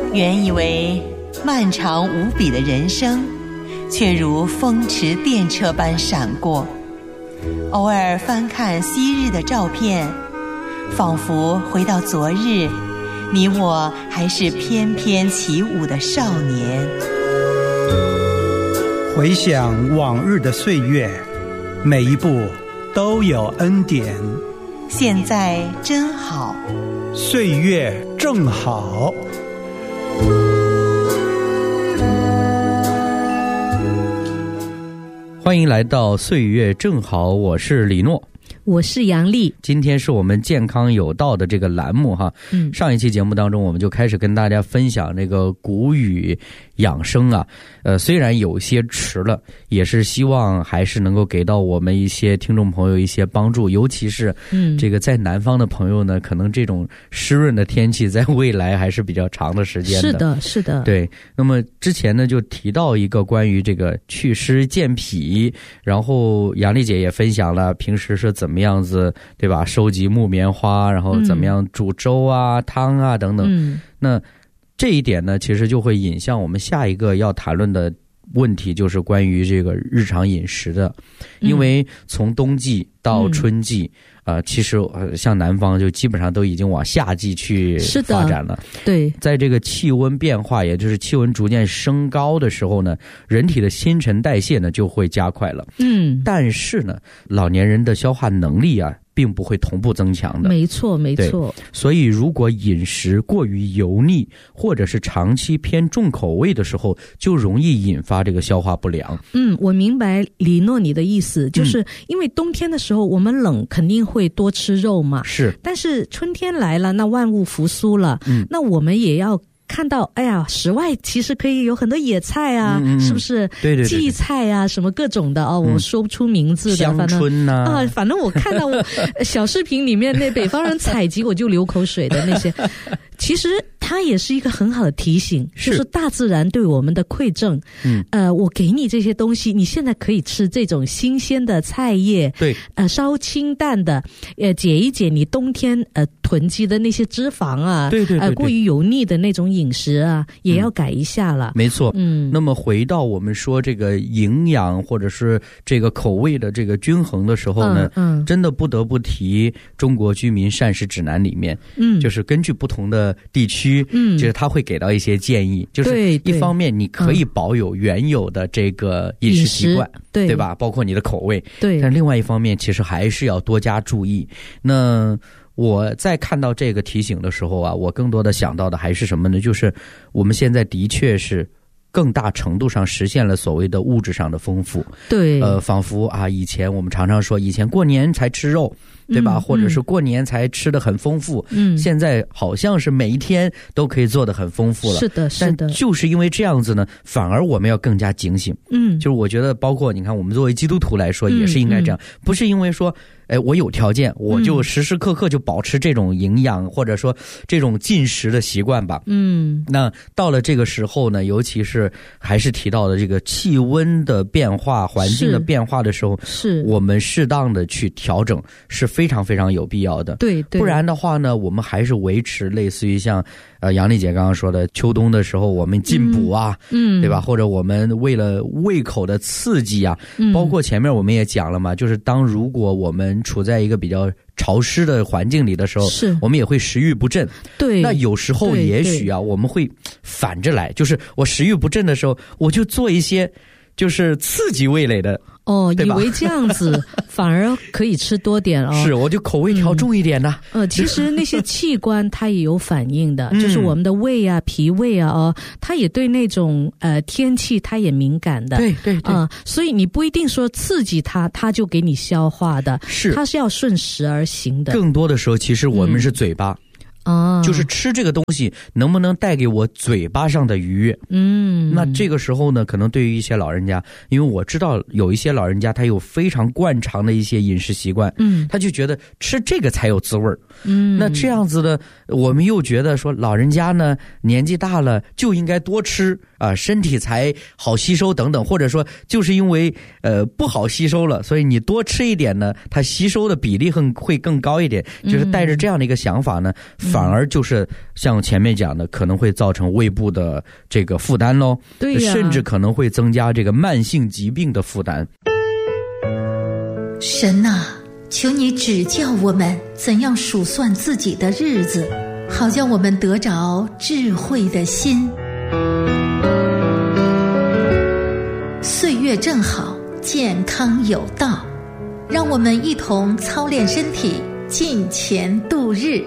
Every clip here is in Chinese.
原以为漫长无比的人生，却如风驰电掣般闪过。偶尔翻看昔日的照片，仿佛回到昨日，你我还是翩翩起舞的少年。 回想往日的岁月，每一步都有恩典。 现在真好， 岁月正好。 欢迎来到岁月正好，我是李诺， 我是杨丽。 今天是我们健康有道的这个栏目哈。上一期节目当中，我们就开始跟大家分享这个古语养生啊。虽然有些迟了，也是希望还是能够给到我们一些听众朋友一些帮助，尤其是这个在南方的朋友呢，可能这种湿润的天气在未来还是比较长的时间的。 是的，是的。 对，那么之前呢就提到一个关于这个祛湿健脾，然后杨丽姐也分享了平时是怎么样子，对吧？收集木棉花，然后怎么样煮粥啊、汤啊等等。那这一点呢，其实就会引向我们下一个要谈论的问题，就是关于这个日常饮食的。因为从冬季到春季，其实像南方就基本上都已经往夏季去发展了。 对， 在这个气温变化，也就是气温逐渐升高的时候呢，人体的新陈代谢呢就会加快了。但是呢，老年人的消化能力啊，并不会同步增强的。 没错，没错。 所以如果饮食过于油腻，或者是长期偏重口味的时候，就容易引发这个消化不良。 我明白李诺你的意思，就是因为冬天的时候我们冷，肯定会多吃肉嘛。是。但是春天来了，那万物复苏了，那我们也要看到，哎呀，室外其实可以有很多野菜啊，是不是？对对对，荠菜啊，什么各种的哦，我说不出名字的， 香椿呐， 反正我看到我小视频里面那北方人采集我就流口水的那些，其实它也是一个很好的提醒，就是大自然对我们的馈赠。我给你这些东西，你现在可以吃这种新鲜的菜叶，对，稍清淡的，解一解你冬天囤积的那些脂肪啊，对，过于油腻的那种饮食啊，也要改一下了。 没错。那么回到我们说这个营养或者是这个口味的这个均衡的时候呢，真的不得不提中国居民膳食指南里面，就是根据不同的地区，就是他会给到一些建议，就是一方面你可以保有原有的这个饮食习惯，对吧？包括你的口味，对。但另外一方面，其实还是要多加注意。那我在看到这个提醒的时候啊，我更多的想到的还是什么呢？就是我们现在的确是更大程度上实现了所谓的物质上的丰富。对，仿佛啊，以前我们常常说，以前过年才吃肉，对吧？或者是过年才吃得很丰富。现在好像是每一天都可以做得很丰富了。是的，是的。但就是因为这样子呢，反而我们要更加警醒。就是我觉得，包括你看，我们作为基督徒来说，也是应该这样，不是因为说，我有条件，我就时时刻刻就保持这种营养，或者说这种进食的习惯吧。那到了这个时候呢，尤其是还是提到的这个气温的变化、环境的变化的时候，是我们适当的去调整是非常非常有必要的。对，不然的话呢，我们还是维持类似于像杨丽姐刚刚说的，秋冬的时候我们进补啊，对吧？或者我们为了胃口的刺激啊，包括前面我们也讲了嘛，就是如果我们处在一个比较潮湿的环境里的时候，是我们也会食欲不振。对，那有时候也许啊，我们会反着来，就是我食欲不振的时候，我就做一些就是刺激味蕾的。以为这样子反而可以吃多点哦。是，我就口味调重一点的。 其实那些器官它也有反应的，就是我们的胃啊、脾胃啊，它也对那种天气它也敏感的。对对对。所以你不一定说刺激它就给你消化的，是它是要顺时而行的。 更多的时候，其实我们是嘴巴。就是吃这个东西能不能带给我嘴巴上的愉悦。那这个时候呢，可能对于一些老人家，因为我知道有一些老人家他有非常惯常的一些饮食习惯，他就觉得吃这个才有滋味。那这样子的，我们又觉得说老人家呢年纪大了就应该多吃身体才好吸收等等，或者说就是因为不好吸收了，所以你多吃一点呢，它吸收的比例会更高一点，就是带着这样的一个想法呢，反而就是像前面讲的，可能会造成胃部的这个负担咯， 对呀， 甚至可能会增加这个慢性疾病的负担。 神啊，求你指教我们怎样数算自己的日子，好叫我们得着智慧的心。岁月正好，健康有道，让我们一同操练身体，尽前度日。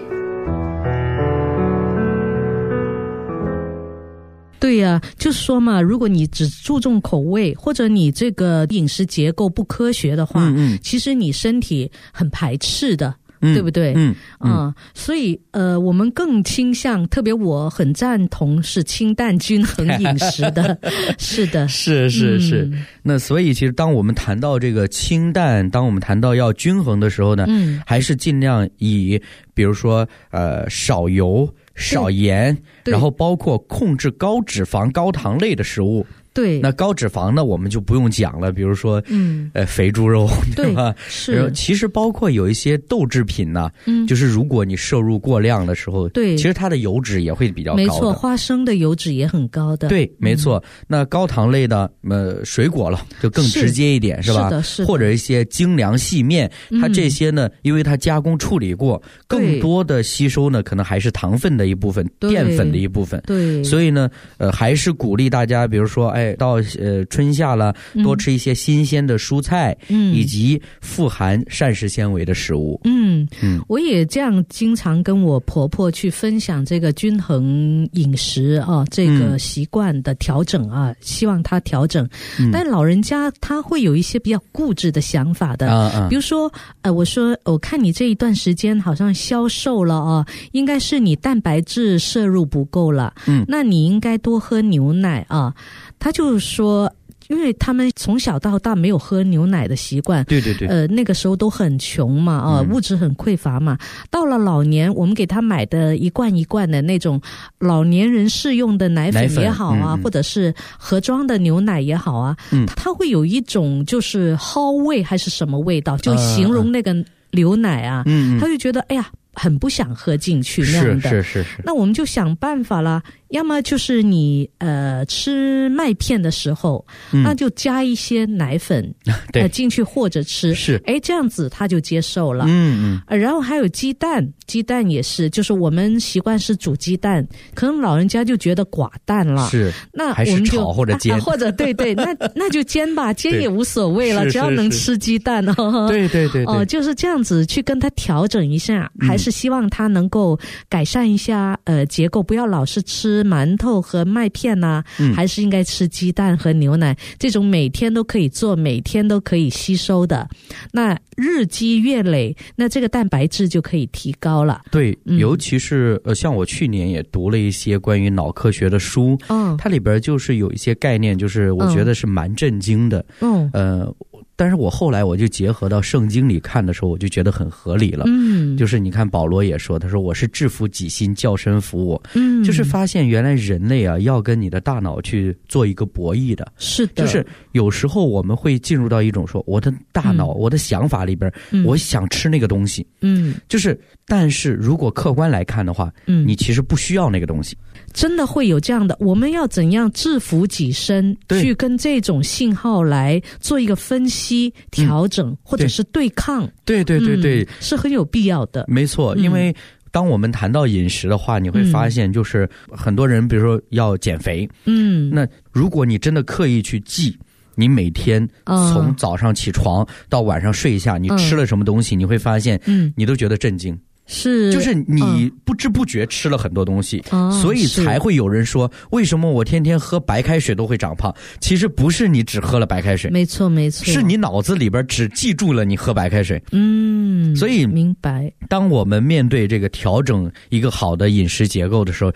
对呀，就是说嘛，如果你只注重口味，或者你这个饮食结构不科学的话，其实你身体很排斥的。对不对？所以我们更倾向，特别我很赞同是清淡均衡饮食的。是的， 是。那所以其实当我们谈到这个清淡，当我们谈到要均衡的时候呢，还是尽量以比如说少油、少盐，然后包括控制高脂肪、高糖类的食物。 对， 那高脂肪呢，我们就不用讲了，比如说，肥猪肉，对吧？ 是。 其实包括有一些豆制品呢，就是如果你摄入过量的时候，对，其实它的油脂也会比较高的。 没错，花生的油脂也很高的。 对，没错。那高糖类的，水果了就更直接一点，是吧？ 是的。 或者一些精粮细面，它这些呢，因为它加工处理过，更多的吸收呢，可能还是糖分的一部分，淀粉的一部分。 对。 所以呢，还是鼓励大家，比如说，到春夏了，多吃一些新鲜的蔬菜，以及富含膳食纤维的食物。 我也这样经常跟我婆婆去分享这个均衡饮食啊，这个习惯的调整啊，希望她调整。但老人家他会有一些比较固执的想法的，比如说我说我看你这一段时间好像消瘦了啊，应该是你蛋白质摄入不够了，那你应该多喝牛奶啊。他就说，因为他们从小到大没有喝牛奶的习惯， 对， 那个时候都很穷嘛，物质很匮乏嘛。到了老年，我们给他买的一罐一罐的那种老年人适用的奶粉也好啊，或者是盒装的牛奶也好啊，它会有一种就是蒿味还是什么味道，就形容那个牛奶啊，他就觉得哎呀，很不想喝进去那样的。 是。 那我们就想办法了，要么就是你吃麦片的时候，那就加一些奶粉进去或者吃， 是这样子他就接受了。然后还有鸡蛋也是，就是我们习惯是煮鸡蛋，可能老人家就觉得寡淡了， 是， 那还是炒或者煎， 或者对，那就煎吧，煎也无所谓了，只要能吃鸡蛋哦。 对， 就是这样子去跟他调整一下，还是希望他能够改善一下结构，不要老是吃馒头和麦片呐，还是应该吃鸡蛋和牛奶，这种每天都可以做，每天都可以吸收的。那日积月累，那这个蛋白质就可以提高了。 对，尤其是像我去年也读了一些关于脑科学的书，它里边就是有一些概念，就是我觉得是蛮震惊的。但是我后来我就结合到圣经里看的时候，我就觉得很合理了。就是你看保罗也说，他说我是制服己心，叫身服我。就是发现原来人类啊要跟你的大脑去做一个博弈的。 是的， 就是有时候我们会进入到一种说，我的大脑，我的想法里边，我想吃那个东西。就是但是如果客观来看的话，你其实不需要那个东西。 真的会有这样的，我们要怎样制服己身，去跟这种信号来做一个分析、调整，或者是对抗。对， 是很有必要的。 没错，因为当我们谈到饮食的话，你会发现就是很多人比如说要减肥，那如果你真的刻意去记你每天从早上起床到晚上睡下你吃了什么东西，你会发现你都觉得震惊。 是， 就是你不知不觉吃了很多东西，所以才会有人说为什么我天天喝白开水都会长胖。其实不是你只喝了白开水， 没错， 是你脑子里边只记住了你喝白开水。所以明白， 当我们面对这个调整一个好的饮食结构的时候，